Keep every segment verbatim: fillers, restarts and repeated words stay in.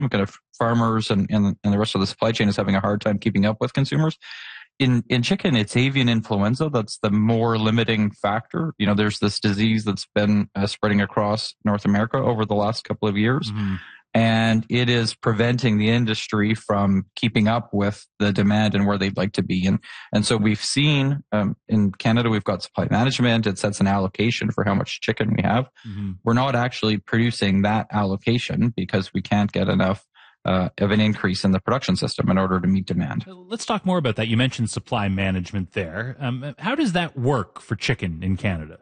kind of farmers and, and, and the rest of the supply chain is having a hard time keeping up with consumers. In in chicken, it's avian influenza that's the more limiting factor. You know, there's this disease that's been uh, spreading across North America over the last couple of years. Mm-hmm. And it is preventing the industry from keeping up with the demand and where they'd like to be. And, and so we've seen um, in Canada, we've got supply management. It sets an allocation for how much chicken we have. Mm-hmm. We're not actually producing that allocation because we can't get enough uh, of an increase in the production system in order to meet demand. Let's talk more about that. You mentioned supply management there. Um, how does that work for chicken in Canada?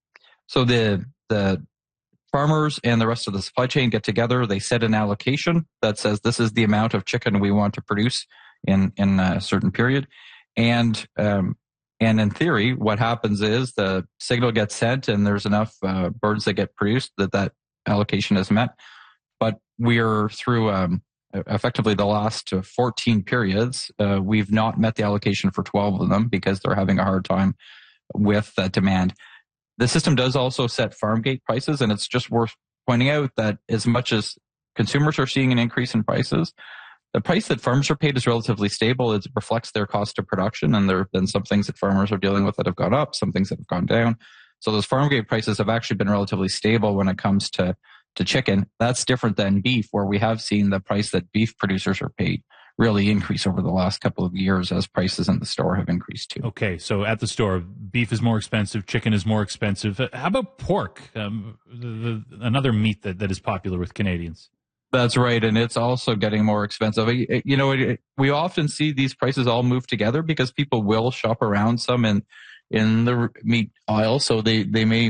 So the the farmers and the rest of the supply chain get together. They set an allocation that says this is the amount of chicken we want to produce in, in a certain period. And, um, and in theory, what happens is the signal gets sent and there's enough uh, birds that get produced that that allocation is met. But we are through um, effectively the last fourteen periods, uh, we've not met the allocation for twelve of them because they're having a hard time with that demand. The system does also set farm gate prices, and it's just worth pointing out that as much as consumers are seeing an increase in prices, the price that farmers are paid is relatively stable. It reflects their cost of production, and there have been some things that farmers are dealing with that have gone up, some things that have gone down. So those farm gate prices have actually been relatively stable when it comes to, to chicken. That's different than beef, where we have seen the price that beef producers are paid really increase over the last couple of years as prices in the store have increased too. Okay, so at the store, beef is more expensive, chicken is more expensive. How about pork, um, the, the, another meat that, that is popular with Canadians? That's right, and it's also getting more expensive. You know, it, we often see these prices all move together because people will shop around some in in the meat aisle, so they, they may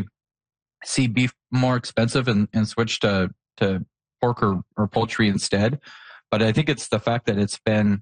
see beef more expensive and, and switch to, to pork or, or poultry instead. But I think it's the fact that it's been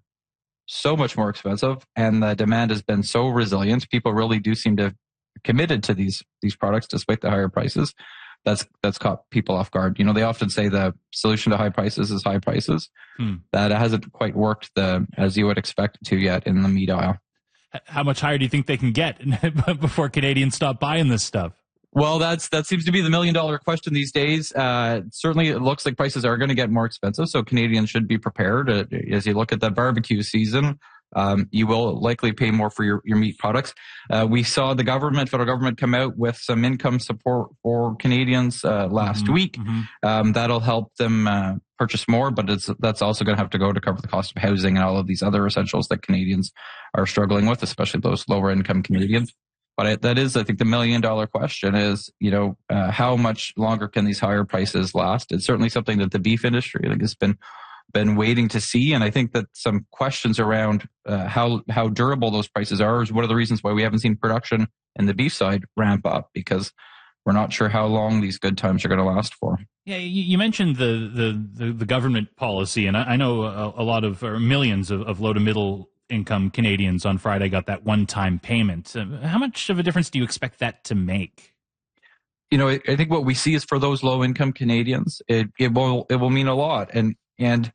so much more expensive and the demand has been so resilient. People really do seem to have committed to these these products despite the higher prices. That's that's caught people off guard. You know, they often say the solution to high prices is high prices. Hmm. That hasn't quite worked the as you would expect it to yet in the meat aisle. How much higher do you think they can get before Canadians stop buying this stuff? Well, that's that seems to be the million dollar question these days. Uh, certainly, it looks like prices are going to get more expensive, so Canadians should be prepared. Uh, as you look at that barbecue season, um, you will likely pay more for your, your meat products. Uh, we saw the government, federal government, come out with some income support for Canadians uh, last mm-hmm, week. Mm-hmm. Um, that'll help them uh, purchase more, but it's that's also going to have to go to cover the cost of housing and all of these other essentials that Canadians are struggling with, especially those lower income Canadians. But I, that is, I think, the million dollar question is, you know, uh, how much longer can these higher prices last? It's certainly something that the beef industry, I think, has been been waiting to see. And I think that some questions around uh, how how durable those prices are is one of the reasons why we haven't seen production in the beef side ramp up, because we're not sure how long these good times are going to last for. Yeah, you mentioned the the, the, the government policy, and I, I know a, a lot of, or millions of, of low to middle income Canadians on Friday got that one-time payment. Uh, how much of a difference do you expect that to make? You know, I, I think what we see is for those low-income Canadians, it, it will it will mean a lot. And and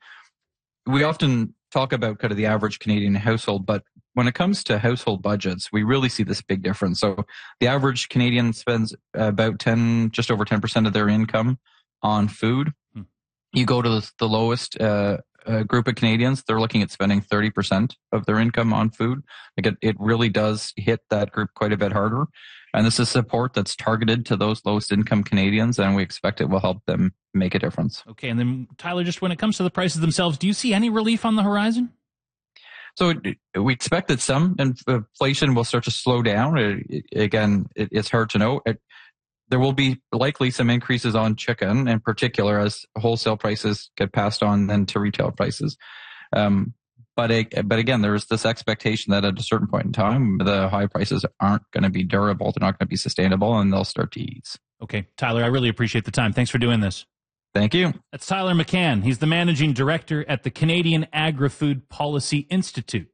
we often talk about kind of the average Canadian household, but when it comes to household budgets, we really see this big difference. So the average Canadian spends about ten, just over ten percent of their income on food. Hmm. You go to the, the lowest uh, a group of Canadians, they're looking at spending thirty percent of their income on food. Like it, it really does hit that group quite a bit harder. And this is support that's targeted to those lowest income Canadians, and we expect it will help them make a difference. Okay. And then, Tyler, just when it comes to the prices themselves, do you see any relief on the horizon? So we expect that some inflation will start to slow down. It, it, again, it, it's hard to know. It, There will be likely some increases on chicken in particular as wholesale prices get passed on then to retail prices. Um, but it, but again, there's this expectation that at a certain point in time, the high prices aren't going to be durable. They're not going to be sustainable, and they'll start to ease. Okay. Tyler, I really appreciate the time. Thanks for doing this. Thank you. That's Tyler McCann. He's the managing director at the Canadian Agri-Food Policy Institute.